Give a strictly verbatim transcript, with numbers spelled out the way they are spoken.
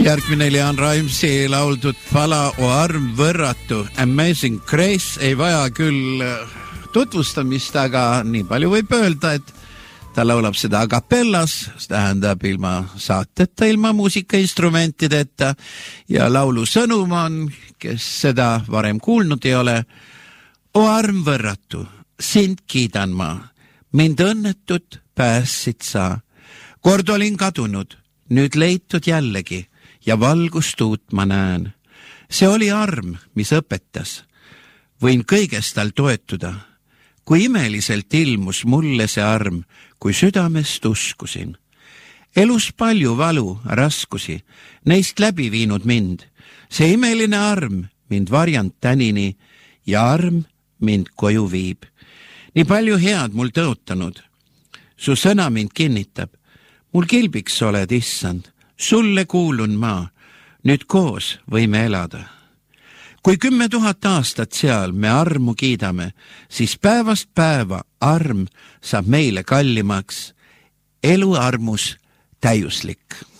Järgmine Leon Raimsi lauldud pala O arm võrratu Amazing Grace ei vaja küll tutvustamist, aga nii palju võib öelda, et ta laulab seda a capellas, see tähendab ilma saateta, ilma muusikainstrumentideta ja laulu sõnum on, kes seda varem kuulnud ei ole. O arm võrratu, sind kiidan ma, mind õnnetut päässid sa. Kord olin kadunud, nüüd leitud jällegi ja valgust uut ma näen. See oli arm, mis õpetas. Võin kõigest tal toetuda. Kui imeliselt ilmus mulle see arm, kui südamest uskusin. Elus palju valu, raskusi, neist läbi viinud mind. See imeline arm mind varjand tänini ja arm mind koju viib. Nii palju head mul tõotanud. Su sõna mind kinnitab. Mul kilbiks oled, issand. Sulle kuulun ma, nüüd koos võime elada. Kui kümme tuhat aastat seal me armu kiidame, siis päevast päeva arm saab meile kallimaks, elu armus täiuslik.